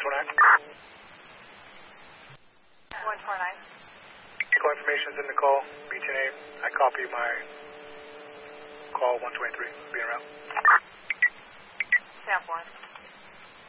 129. 149. Call information is in the call. BTNA, I copy my call 123. Being around. Sample 1.